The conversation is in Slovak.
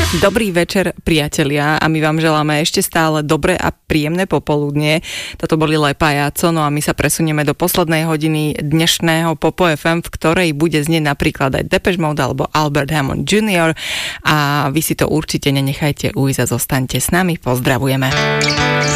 Dobrý večer, priatelia, a my vám želáme ešte stále dobré a príjemné popoludnie. Toto boli Le Pajaco, no a my sa presunieme do poslednej hodiny dnešného Popo FM, v ktorej bude znieť napríklad aj Depeche Mode alebo Albert Hammond Jr. A vy si to určite nenechajte ujsť a zostaňte s nami. Pozdravujeme.